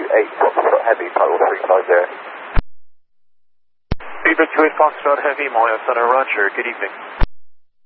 28 Foxtrot Heavy, total 350. Beaver 28 Foxtrot Heavy, Moya Center, Roger. Good evening.